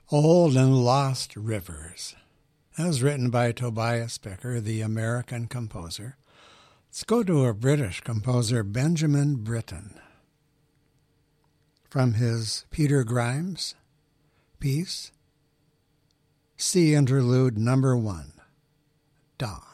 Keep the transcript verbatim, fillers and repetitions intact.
Old and Lost Rivers. That was written by Tobias Becker, the American composer. Let's go to a British composer, Benjamin Britten. From his Peter Grimes piece, C Interlude Number One, Dock.